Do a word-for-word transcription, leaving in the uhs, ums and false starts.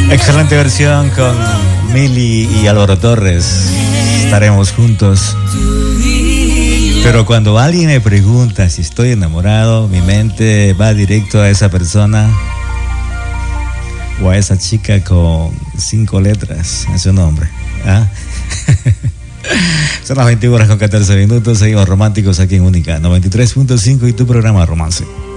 Excelente versión con Mili y Álvaro Torres. Estaremos juntos. Pero cuando alguien me pregunta si estoy enamorado, mi mente va directo a esa persona o a esa chica con cinco letras en su nombre. ¿Ah? Son las veintiuna horas con catorce minutos. Seguimos románticos aquí en Única noventa y tres punto cinco y tu programa Romance.